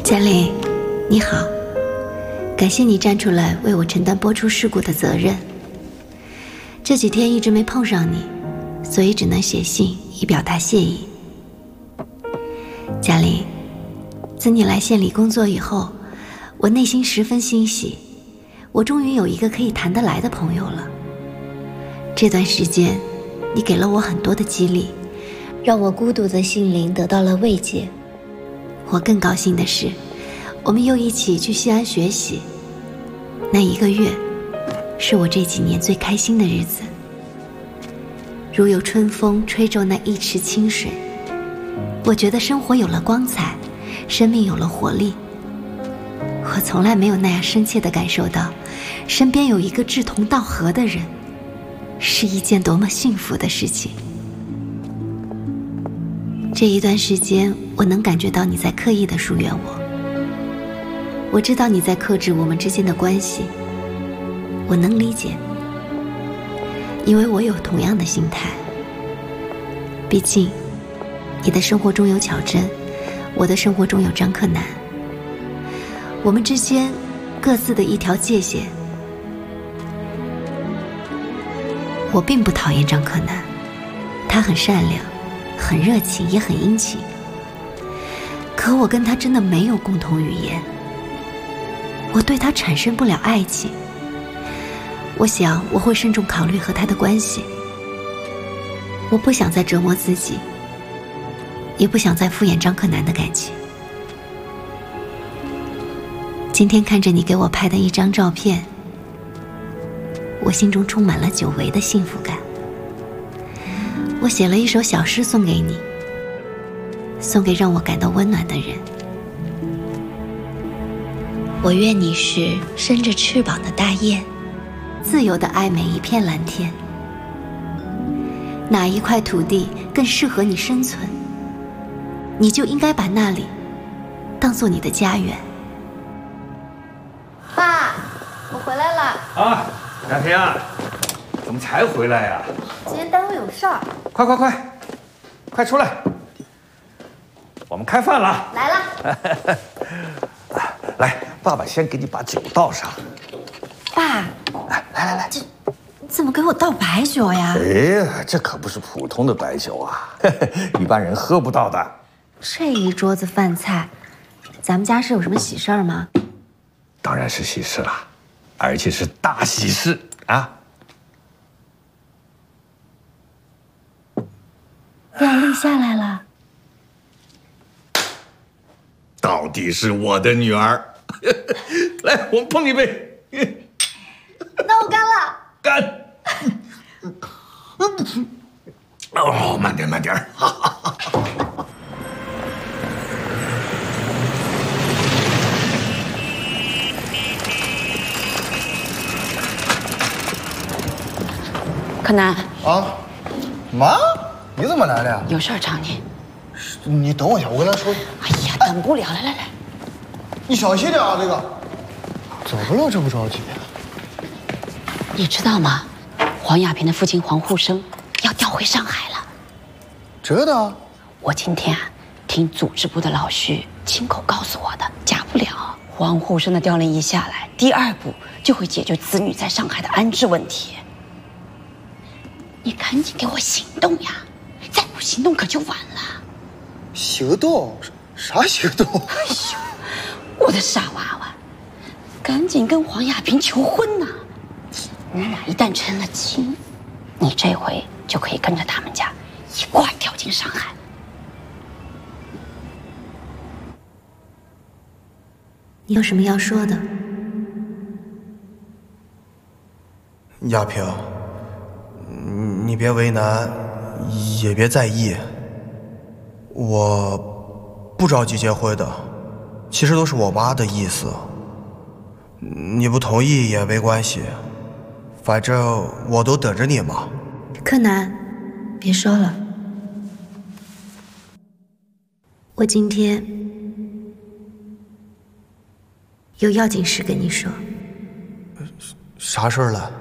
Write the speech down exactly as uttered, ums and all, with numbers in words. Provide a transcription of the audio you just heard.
嘉玲，你好，感谢你站出来为我承担播出事故的责任。这几天一直没碰上你，所以只能写信以表达谢意。嘉玲，自你来县里工作以后，我内心十分欣喜，我终于有一个可以谈得来的朋友了。这段时间，你给了我很多的激励，让我孤独的心灵得到了慰藉。我更高兴的是，我们又一起去西安学习。那一个月，是我这几年最开心的日子。如有春风吹皱那一池清水，我觉得生活有了光彩，生命有了活力。我从来没有那样深切地感受到，身边有一个志同道合的人，是一件多么幸福的事情。这一段时间，我能感觉到你在刻意地疏远我。我知道你在克制我们之间的关系，我能理解，因为我有同样的心态。毕竟，你的生活中有巧珍，我的生活中有张克南，我们之间各自的一条界限。我并不讨厌张克南，他很善良，很热情，也很殷勤。可我跟他真的没有共同语言，我对他产生不了爱情。我想我会慎重考虑和他的关系。我不想再折磨自己，也不想再敷衍张克南的感情。今天看着你给我拍的一张照片，我心中充满了久违的幸福感。我写了一首小诗送给你，送给让我感到温暖的人。我愿你是伸着翅膀的大雁，自由地爱每一片蓝天。哪一块土地更适合你生存，你就应该把那里当做你的家园。 爸，我回来了。 啊，亚萍啊，怎么才回来呀？ 今天单位有事儿。 快快快，快出来，我们开饭了。 来了。 来，爸爸先给你把酒倒上。 爸， 来来来来， 这怎么给我倒白酒呀？ 哎，这可不是普通的白酒啊，一般人喝不到的。 这一桌子饭菜，咱们家是有什么喜事儿吗？ 当然是喜事了，而且是大喜事啊！ 靓丽下来了。 到底是我的女儿。来，我们碰一杯。 那我干了。 干。哦，慢点慢点。 柯南啊，妈，你怎么来了呀？ 有事儿找你。 你等我一下，我跟他说。 哎呀，等不了，来来来， 你小心点啊，这个。怎么了？这么着急？ 你知道吗？黄亚萍的父亲黄沪生要调回上海了。 真的？ 我今天啊，听组织部的老徐亲口告诉我的，假不了。黄沪生的调令一下来，第二步就会解决子女在上海的安置问题。你赶紧给我行动呀！再不行动可就晚了。 行动？啥行动？ 哎呦，我的傻娃娃，赶紧跟黄亚萍求婚呐！你俩一旦成了亲，你这回就可以跟着他们家一块儿跳进上海。 你有什么要说的？ 亚萍，你别为难，也别在意。我不着急结婚的，其实都是我妈的意思。你不同意也没关系，反正我都等着你嘛。 柯南，别说了，我今天有要紧事跟你说。 啥事儿了？